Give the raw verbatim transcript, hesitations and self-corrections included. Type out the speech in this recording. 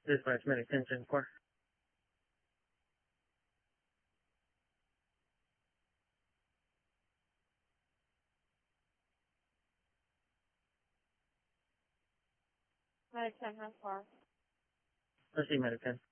Dispatch medic ten four. Medic ten, how far? Let's see medic ten.